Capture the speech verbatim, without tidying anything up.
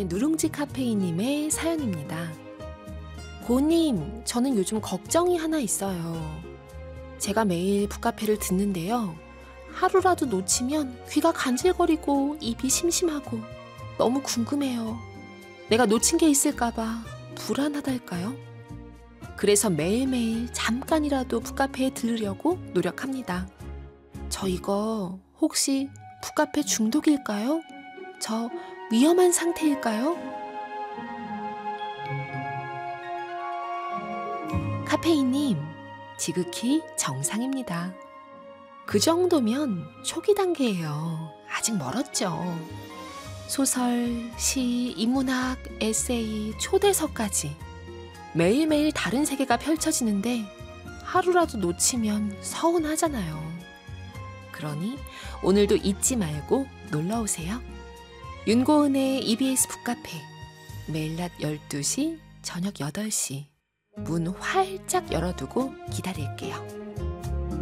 인천의 누룽지 카페인님의 사연입니다. 고님, 저는 요즘 걱정이 하나 있어요. 제가 매일 북카페를 듣는데요. 하루라도 놓치면 귀가 간질거리고 입이 심심하고 너무 궁금해요. 내가 놓친 게 있을까봐 불안하달까요? 그래서 매일매일 잠깐이라도 북카페에 들으려고 노력합니다. 저 이거 혹시 북카페 중독일까요? 저 위험한 상태일까요? 카페인님, 지극히 정상입니다. 그 정도면 초기 단계예요. 아직 멀었죠. 소설, 시, 인문학, 에세이, 초대서까지 매일매일 다른 세계가 펼쳐지는데 하루라도 놓치면 서운하잖아요. 그러니 오늘도 잊지 말고 놀러오세요. 윤고은의 이비에스 북카페, 매일 낮 열두 시, 저녁 여덟 시 문 활짝 열어두고 기다릴게요.